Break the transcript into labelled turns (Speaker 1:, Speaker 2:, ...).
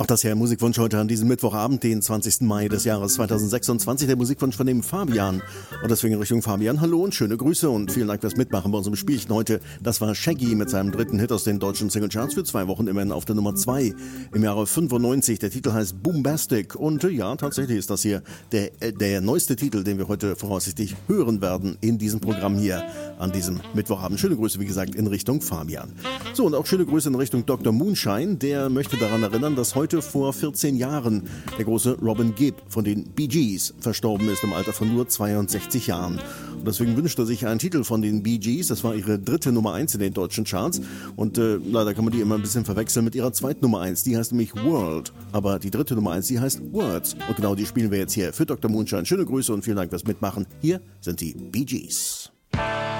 Speaker 1: Auch das hier Musikwunsch heute an diesem Mittwochabend, den 20. Mai des Jahres 2026. Der Musikwunsch von dem Fabian. Und deswegen in Richtung Fabian, hallo und schöne Grüße und vielen Dank fürs Mitmachen bei unserem Spielchen heute. Das war Shaggy mit seinem dritten Hit aus den deutschen Singlecharts für 2 Wochen immerhin auf der Nummer 2 im Jahre 95. Der Titel heißt Boombastic und ja, tatsächlich ist das hier der neueste Titel, den wir heute voraussichtlich hören werden in diesem Programm hier an diesem Mittwochabend. Schöne Grüße, wie gesagt, in Richtung Fabian. So, und auch schöne Grüße in Richtung Dr. Moonshine. Der möchte daran erinnern, dass heute vor 14 Jahren der große Robin Gibb von den Bee Gees verstorben ist im Alter von nur 62 Jahren. Und deswegen wünscht er sich einen Titel von den Bee Gees. Das war ihre dritte Nummer 1 in den deutschen Charts. Und leider kann man die immer ein bisschen verwechseln mit ihrer zweiten Nummer 1. Die heißt nämlich World. Aber die dritte Nummer 1, die heißt Words. Und genau die spielen wir jetzt hier für Dr. Moonshine. Schöne Grüße und vielen Dank fürs Mitmachen. Hier sind die Bee Gees.